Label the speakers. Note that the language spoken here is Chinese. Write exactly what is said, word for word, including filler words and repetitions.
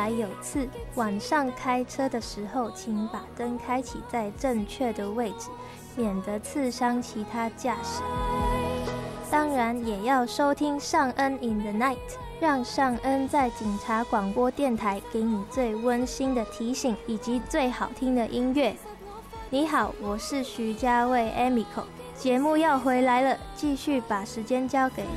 Speaker 1: 还有刺，晚上开车的时候，请把灯开启在正确的位置，免得刺伤其他驾驶。当然也要收听尚恩 in the night， 让尚恩在警察广播电台给你最温馨的提醒以及最好听的音乐。你好，我是徐家卫 Emiko， 节目要回来了，继续把时间交给